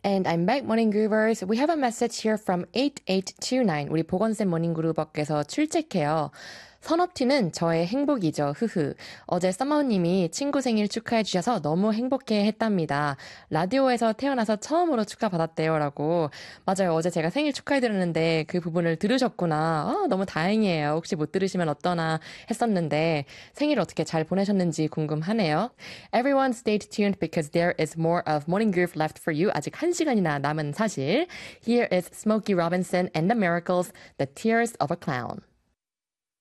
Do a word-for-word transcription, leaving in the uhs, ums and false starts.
And I'm back, Morning Groovers. We have a message here from eight eight two nine. 우리 보건쌤 모닝그루버께서 출첵해요. 선업티는 저의 행복이죠. 흐흐. 어제 썸머님이 친구 생일 축하해 주셔서 너무 행복해 했답니다. 라디오에서 태어나서 처음으로 축하받았대요. 라고. 맞아요. 어제 제가 생일 축하해 드렸는데 그 부분을 들으셨구나. 아, 너무 다행이에요. 혹시 못 들으시면 어떠나 했었는데 생일 어떻게 잘 보내셨는지 궁금하네요. Everyone stay tuned because there is more of Morning Groove left for you. 아직 한 시간이나 남은 사실. Here is Smokey Robinson and the Miracles, The Tears of a Clown.